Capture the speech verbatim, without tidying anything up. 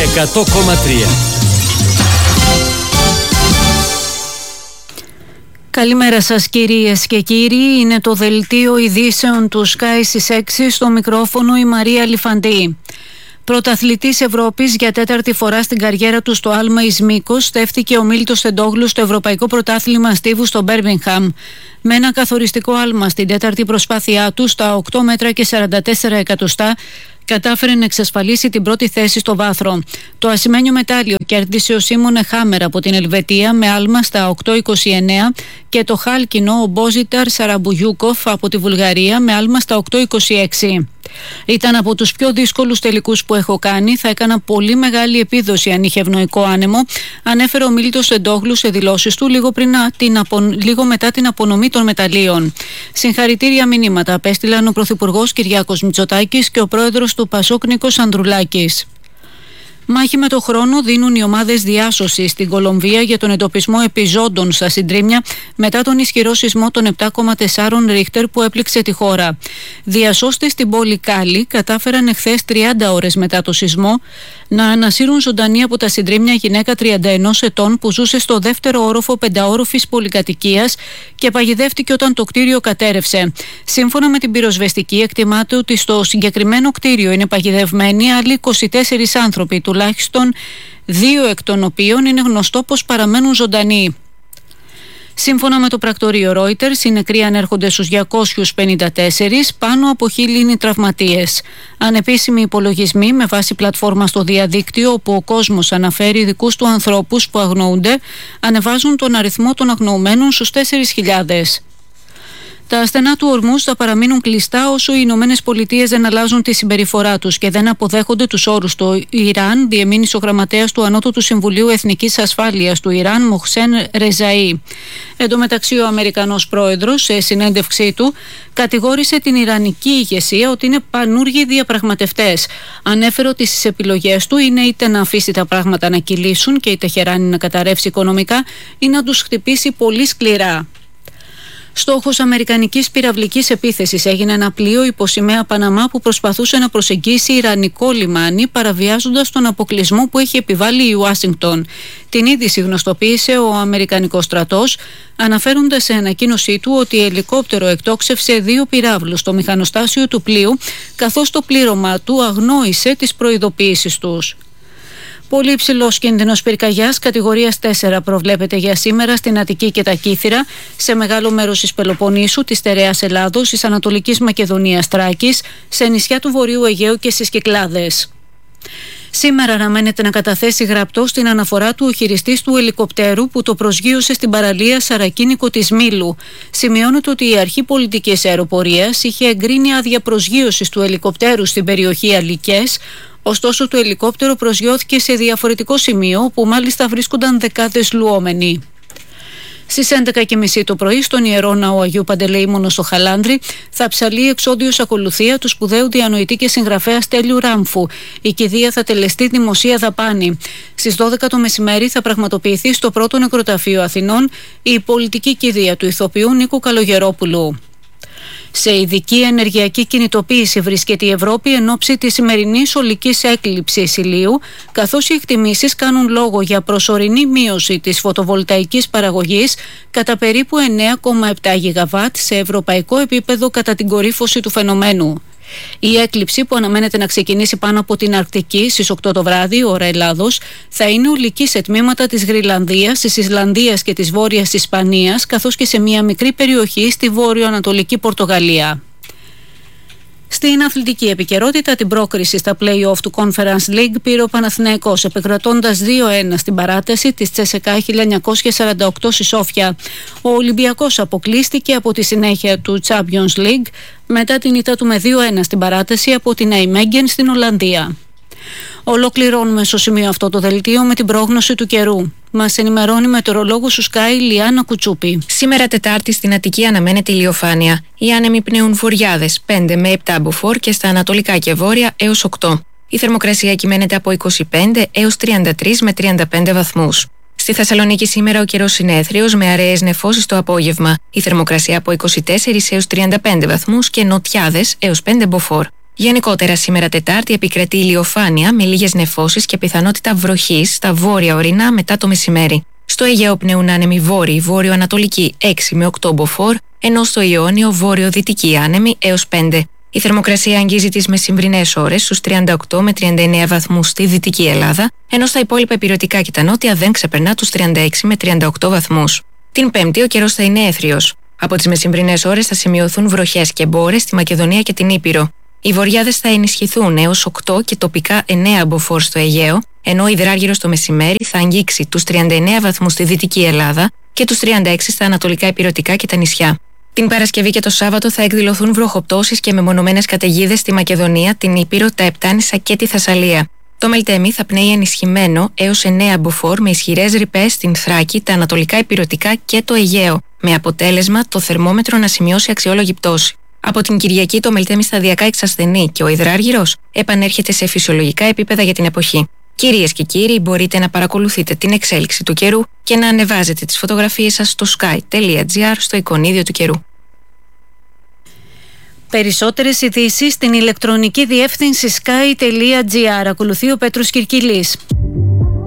εκατό κόμμα τρία. Καλημέρα σας κυρίες και κύριοι, είναι το δελτίο ειδήσεων του Sky στις έξι, στο μικρόφωνο η Μαρία Λιφαντή. Πρωταθλητής Ευρώπης για τέταρτη φορά στην καριέρα του στο άλμα εις μήκος, στέφθηκε ο Μίλτος Τεντόγλου στο Ευρωπαϊκό Πρωτάθλημα Στίβου στο Μπέρμιγχαμ. Με ένα καθοριστικό άλμα στην τέταρτη προσπάθειά του στα οκτώ μέτρα και σαράντα τέσσερα εκατοστά, κατάφερε να εξασφαλίσει την πρώτη θέση στο βάθρο. Το ασημένιο μετάλλιο κέρδισε ο Σίμονε Χάμερ από την Ελβετία με άλμα στα οκτώ είκοσι εννέα και το χάλκινο ο Μπόζιταρ Σαραμπουγιούκοφ από τη Βουλγαρία με άλμα στα οκτώ είκοσι έξι. Ήταν από τους πιο δύσκολους τελικούς που έχω κάνει. Θα έκανα πολύ μεγάλη επίδοση αν είχε ευνοϊκό άνεμο, ανέφερε ο Μίλτος Τεντόγλου σε δηλώσεις του λίγο, πριν την απο... λίγο μετά την απονομή των μεταλλίων. Συγχαρητήρια μηνύματα απέστειλαν ο Πρωθυπουργός Κυριάκος Μητσοτάκης και ο Πρόεδρος του Πασόκ Νίκος Ανδρουλάκης. Μάχη με το χρόνο δίνουν οι ομάδες διάσωσης στην Κολομβία για τον εντοπισμό επιζώντων στα συντρίμμια μετά τον ισχυρό σεισμό των επτά κόμμα τέσσερα Ρίχτερ που έπληξε τη χώρα. Διασώστες στην πόλη Κάλι κατάφεραν εχθές τριάντα ώρες μετά το σεισμό να ανασύρουν ζωντανή από τα συντρίμμια γυναίκα τριάντα ενός ετών που ζούσε στο δεύτερο όροφο πενταόροφης πολυκατοικίας και παγιδεύτηκε όταν το κτίριο κατέρευσε. Σύμφωνα με την πυροσβεστική, εκτιμάται ότι στο συγκεκριμένο κτίριο είναι παγιδευμένοι άλλοι είκοσι τέσσερις άνθρωποι, τουλάχιστον δύο εκ των οποίων είναι γνωστό πως παραμένουν ζωντανοί. Σύμφωνα με το πρακτορείο Reuters, οι νεκροί ανέρχονται στους διακόσιους πενήντα τέσσερα, πάνω από χίλιοι είναι οι τραυματίες. Ανεπίσημοι υπολογισμοί με βάση πλατφόρμα στο διαδίκτυο, όπου ο κόσμος αναφέρει δικούς του ανθρώπους που αγνοούνται, ανεβάζουν τον αριθμό των αγνοωμένων στους τέσσερις χιλιάδες. Τα στενά του Ορμούζ θα παραμείνουν κλειστά όσο οι Ηνωμένες Πολιτείες δεν αλλάζουν τη συμπεριφορά τους και δεν αποδέχονται τους όρους του Ιράν, διεμήνυσε ο γραμματέας του Ανώτατου Συμβουλίου Εθνικής Ασφάλειας του Ιράν, Μοχσέν Ρεζαΐ. Εν τω μεταξύ, ο Αμερικανός πρόεδρος, σε συνέντευξή του, κατηγόρησε την Ιρανική ηγεσία ότι είναι πανούργοι διαπραγματευτές. Ανέφερε ότι στις επιλογές του είναι είτε να αφήσει τα πράγματα να κυλήσουν και η Τεχεράνη να καταρρεύσει οικονομικά ή να τους χτυπήσει πολύ σκληρά. Στόχος αμερικανικής πυραυλικής επίθεσης έγινε ένα πλοίο υποσημαία Παναμά που προσπαθούσε να προσεγγίσει ιρανικό λιμάνι, παραβιάζοντας τον αποκλεισμό που έχει επιβάλει η Ουάσιγκτον. Την είδηση γνωστοποίησε ο Αμερικανικός στρατός, αναφέροντας σε ανακοίνωσή του ότι ελικόπτερο εκτόξευσε δύο πυράβλους στο μηχανοστάσιο του πλοίου, καθώς το πλήρωμα του αγνόησε τις προειδοποιήσεις τους. Πολύ υψηλός κίνδυνος πυρκαγιάς κατηγορίας τέσσερα προβλέπεται για σήμερα στην Αττική και τα Κύθυρα, σε μεγάλο μέρος της Πελοποννήσου, της Στερεάς Ελλάδος, της Ανατολικής Μακεδονίας Θράκης, σε νησιά του Βορείου Αιγαίου και στις Κυκλάδες. Σήμερα αναμένεται να καταθέσει γραπτό στην αναφορά του ο χειριστής του ελικοπτέρου που το προσγείωσε στην παραλία Σαρακίνικο της Μήλου. Σημειώνεται ότι η Αρχή Πολιτικής Αεροπορίας είχε εγκρίνει άδεια προσγείωσης του ελικοπτέρου στην περιοχή Αλικές. Ωστόσο, το ελικόπτερο προσγειώθηκε σε διαφορετικό σημείο, που μάλιστα βρίσκονταν δεκάδες λουόμενοι. Στις έντεκα και μισή το πρωί, στον Ιερό Ναό Αγίου Παντελεήμονο στο Χαλάνδρι, θα ψαλεί εξόντιος ακολουθία του σπουδαίου διανοητή και συγγραφέα Στέλιου Ράμφου. Η κηδεία θα τελεστεί δημοσία δαπάνη. Στις δώδεκα το μεσημέρι θα πραγματοποιηθεί στο πρώτο νεκροταφείο Αθηνών η πολιτική κηδεία του ηθοποιού Νίκου Καλογερόπουλου. Σε ειδική ενεργειακή κινητοποίηση βρίσκεται η Ευρώπη εν ώψη της σημερινής ολικής έκλειψης ηλίου, καθώς οι εκτιμήσεις κάνουν λόγο για προσωρινή μείωση της φωτοβολταϊκής παραγωγής κατά περίπου εννέα κόμμα επτά γιγαβάτ σε ευρωπαϊκό επίπεδο κατά την κορύφωση του φαινομένου. Η έκλειψη, που αναμένεται να ξεκινήσει πάνω από την Αρκτική στις οκτώ το βράδυ, ώρα Ελλάδος, θα είναι ολική σε τμήματα της Γρυλανδίας, της Ισλανδίας και της Βόρειας Ισπανίας, καθώς και σε μια μικρή περιοχή στη βόρειο-ανατολική Πορτογαλία. Στην αθλητική επικαιρότητα, την πρόκριση στα play-off του Conference League πήρε ο Παναθηναϊκός, επικρατώντας δύο ένα στην παράταση της Τσέσεκα χίλια εννιακόσια σαράντα οκτώ στη Σόφια. Ο Ολυμπιακός αποκλείστηκε από τη συνέχεια του Champions League μετά την ήττα του με δύο ένα στην παράταση από την Nijmegen στην Ολλανδία. Ολοκληρώνουμε στο σημείο αυτό το δελτίο με την πρόγνωση του καιρού. Μας ενημερώνει μετεωρολόγος του Sky Λιάννα Κουτσούπη. Σήμερα Τετάρτη στην Αττική αναμένεται ηλιοφάνεια. Οι άνεμοι πνέουν βορειάδες πέντε με επτά μποφόρ και στα ανατολικά και βόρεια έως οκτώ. Η θερμοκρασία κυμαίνεται από είκοσι πέντε έως τριάντα τρεις με τριάντα πέντε βαθμούς. Στη Θεσσαλονίκη σήμερα ο καιρός είναι έθριος με αραιές νεφώσεις το απόγευμα. Η θερμοκρασία από είκοσι τέσσερα έως τριάντα πέντε βαθμούς και νοτιάδες έως πέντε μποφόρ. Γενικότερα, σήμερα Τετάρτη επικρατεί ηλιοφάνεια με λίγες νεφώσεις και πιθανότητα βροχής στα βόρεια ορεινά μετά το μεσημέρι. Στο Αιγαίο πνέουν άνεμοι βόρειοι, βόρειο-ανατολικοί έξι με οκτώ μποφόρ, ενώ στο Ιόνιο βόρειο-δυτικοί άνεμοι έως πέντε. Η θερμοκρασία αγγίζει τις μεσημβρινές ώρες στους τριάντα οκτώ με τριάντα εννέα βαθμούς στη Δυτική Ελλάδα, ενώ στα υπόλοιπα ηπειρωτικά και τα νότια δεν ξεπερνά τους τριάντα έξι με τριάντα οκτώ βαθμούς. Την Πέμπτη ο καιρός θα είναι έθριος. Από τις μεσημβρινές ώρες θα σημειωθούν βροχές και μπόρες στη Μακεδονία και την Ήπειρο. Οι βοριάδες θα ενισχυθούν έως οκτώ και τοπικά εννέα μποφόρ στο Αιγαίο, ενώ ο υδράργυρος το μεσημέρι θα αγγίξει τους τριάντα εννέα βαθμούς στη Δυτική Ελλάδα και τους τριάντα έξι στα ανατολικά ηπειρωτικά και τα νησιά. Την Παρασκευή και το Σάββατο θα εκδηλωθούν βροχοπτώσεις και μεμονωμένες καταιγίδες στη Μακεδονία, την Ήπειρο, τα Επτάνησα και τη Θεσσαλία. Το Μελτέμι θα πνέει ενισχυμένο έως εννέα μποφόρ με ισχυρές ρηπές στην Θράκη, τα ανατολικά ηπειρωτικά και το Αιγαίο, με αποτέλεσμα το θερμόμετρο να σημειώσει αξιόλογη πτώση. Από την Κυριακή το Μελτέμι σταδιακά εξασθενεί και ο υδράργυρος επανέρχεται σε φυσιολογικά επίπεδα για την εποχή. Κυρίες και κύριοι, μπορείτε να παρακολουθείτε την εξέλιξη του καιρού και να ανεβάζετε τις φωτογραφίες σας στο sky τελεία gr στο εικονίδιο του καιρού. Περισσότερες ειδήσεις στην ηλεκτρονική διεύθυνση sky τελεία gr. Ακολουθεί ο Πέτρος Κυρκυλής.